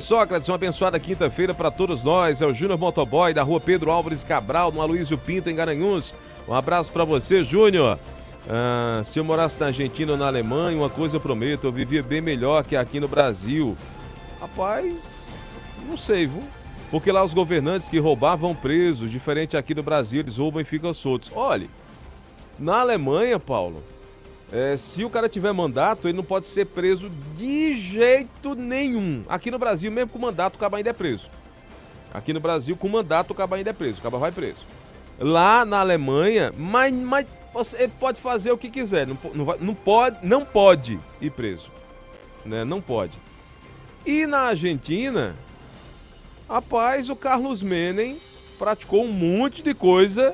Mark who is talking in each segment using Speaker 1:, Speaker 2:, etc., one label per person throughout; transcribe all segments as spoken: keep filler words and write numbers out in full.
Speaker 1: Sócrates, uma abençoada quinta-feira para todos nós. É o Júnior Motoboy, da rua Pedro Álvares Cabral, no Aloysio Pinto, em Garanhuns. Um abraço para você, Júnior. Ah, se eu morasse na Argentina ou na Alemanha, uma coisa eu prometo, eu vivia bem melhor que aqui no Brasil. Rapaz, não sei, viu? Porque lá os governantes que roubavam presos, diferente aqui do Brasil, eles roubam e ficam soltos. Olha, na Alemanha, Paulo, é, se o cara tiver mandato, ele não pode ser preso de jeito nenhum. Aqui no Brasil, mesmo com mandato, o cabo ainda é preso. Aqui no Brasil, com mandato, o cabo ainda é preso, o cabo vai preso. Lá na Alemanha, mas, mas você pode fazer o que quiser, não, não, vai, não, pode, não pode ir preso, né? Não pode. E na Argentina, rapaz, o Carlos Menem praticou um monte de coisa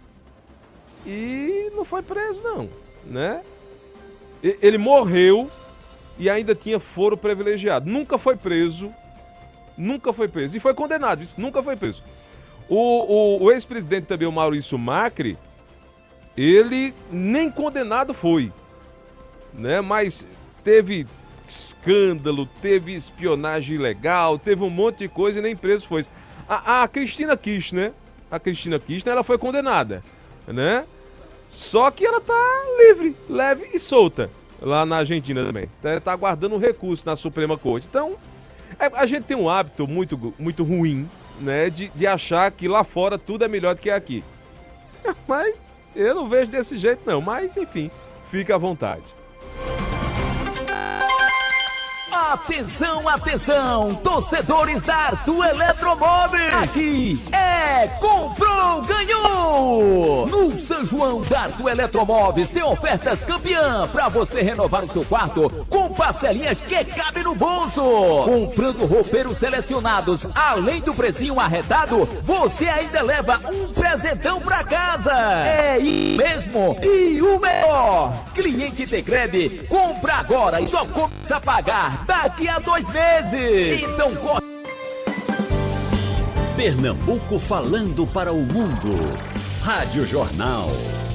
Speaker 1: e não foi preso não, né? Ele morreu e ainda tinha foro privilegiado, nunca foi preso, nunca foi preso e foi condenado, isso nunca foi preso. O, o, o ex-presidente também, o Maurício Macri, ele nem condenado foi, né? Mas teve escândalo, teve espionagem ilegal, teve um monte de coisa e nem preso foi. A, a Cristina Kirchner, a Cristina Kirchner, ela foi condenada, né? Só que ela tá livre, leve e solta lá na Argentina também. Tá, tá aguardando um recurso na Suprema Corte. Então, é, a gente tem um hábito muito, muito ruim, né, de, de achar que lá fora tudo é melhor do que aqui. Mas eu não vejo desse jeito não, mas enfim, fica à vontade.
Speaker 2: Atenção, atenção, torcedores da Arthur Eletromóveis. Aqui é comprou, ganhou. No São João da Arthur Eletromóveis tem ofertas campeã para você renovar o seu quarto com parcelinhas que cabe no bolso. Comprando roupeiros selecionados, além do precinho arretado, você ainda leva um presentão para casa. É isso mesmo. E o melhor, cliente Tecred, compra agora e só começa a pagar daqui a dois meses. Então corre.
Speaker 3: Pernambuco falando para o mundo. Rádio Jornal.